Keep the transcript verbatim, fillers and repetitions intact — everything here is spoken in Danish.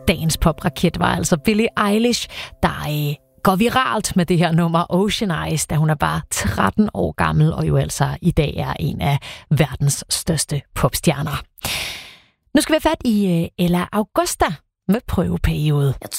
dagens popraket var altså Billie Eilish, der øh, går viralt med det her nummer Ocean Eyes, da hun er bare tretten år gammel, og jo altså i dag er en af verdens største popstjerner. Nu skal vi have fat i øh, Ella Augusta med Prøveperiode. Jeg